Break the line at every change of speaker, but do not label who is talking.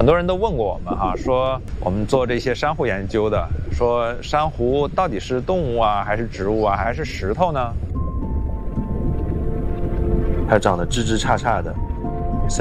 很多人都问过我们哈，说我们做这些珊瑚研究的，说珊瑚到底是动物啊，还是植物啊，还是石头呢？
它长得枝枝杈杈的，